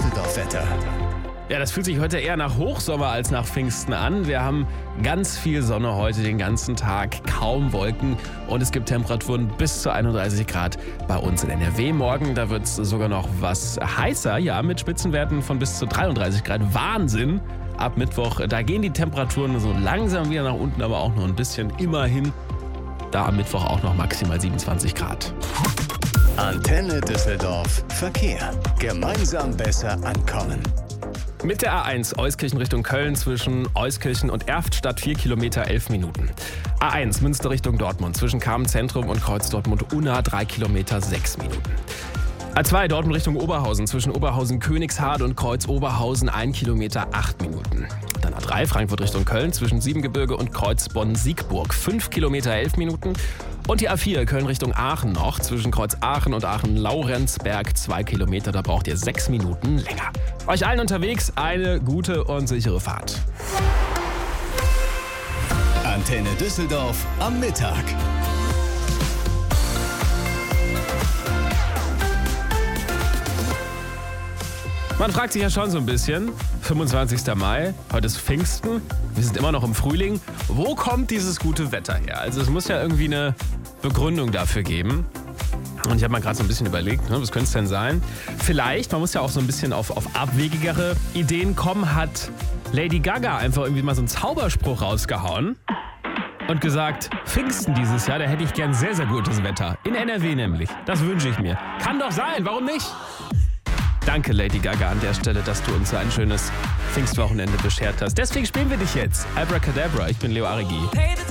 Düsseldorf-Wetter. Ja, das fühlt sich heute eher nach Hochsommer als nach Pfingsten an. Wir haben ganz viel Sonne heute den ganzen Tag, kaum Wolken und es gibt Temperaturen bis zu 31 Grad bei uns in NRW. Morgen, da wird es sogar noch was heißer, ja, mit Spitzenwerten von bis zu 33 Grad. Wahnsinn! Ab Mittwoch, da gehen die Temperaturen so langsam wieder nach unten, aber auch noch ein bisschen. Immerhin, da am Mittwoch auch noch maximal 27 Grad. Antenne Düsseldorf Verkehr. Gemeinsam besser ankommen. Mit der A1 Euskirchen Richtung Köln zwischen Euskirchen und Erftstadt 4 Kilometer 11 Minuten. A1 Münster Richtung Dortmund zwischen Carmen-Zentrum und Kreuz Dortmund-Unna 3 Kilometer 6 Minuten. A2 Dortmund Richtung Oberhausen zwischen Oberhausen-Königshardt und Kreuz Oberhausen 1 Kilometer 8 Minuten. Dann A3 Frankfurt Richtung Köln zwischen Siebengebirge und Kreuz Bonn-Siegburg 5 Kilometer 11 Minuten. Und die A4 Köln Richtung Aachen noch zwischen Kreuz Aachen und Aachen-Laurenzberg 2 Kilometer, da braucht ihr 6 Minuten länger. Euch allen unterwegs eine gute und sichere Fahrt. Antenne Düsseldorf am Mittag. Man fragt sich ja schon so ein bisschen, 25. Mai, heute ist Pfingsten, wir sind immer noch im Frühling. Wo kommt dieses gute Wetter her? Also es muss ja irgendwie eine Begründung dafür geben. Und ich habe mal gerade so ein bisschen überlegt, was könnte es denn sein? Vielleicht, man muss ja auch so ein bisschen auf abwegigere Ideen kommen, hat Lady Gaga einfach irgendwie mal so einen Zauberspruch rausgehauen und gesagt, Pfingsten dieses Jahr, da hätte ich gern sehr, sehr gutes Wetter. In NRW nämlich. Das wünsche ich mir. Kann doch sein, warum nicht? Danke, Lady Gaga, an der Stelle, dass du uns so ein schönes Pfingstwochenende beschert hast. Deswegen spielen wir dich jetzt. Abracadabra, ich bin Leo Arigi.